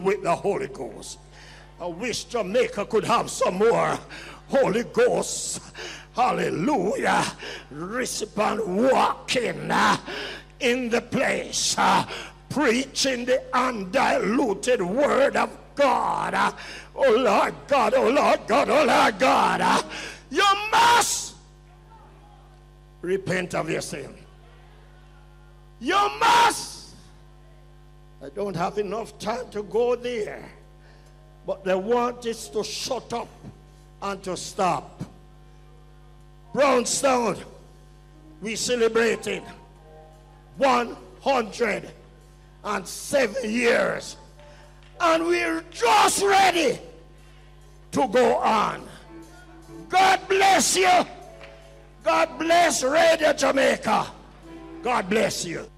with the Holy Ghost. I wish Jamaica could have some more Holy Ghost. Hallelujah. Recipient walking in the place, preaching the undiluted word of God. Oh Lord God, oh Lord God, oh Lord God. You must repent of your sin. You must. I don't have enough time to go there. But they want us to shut up and to stop. Brownstone, we celebrated 107 years. And we're just ready to go on. God bless you. God bless Radio Jamaica. God bless you.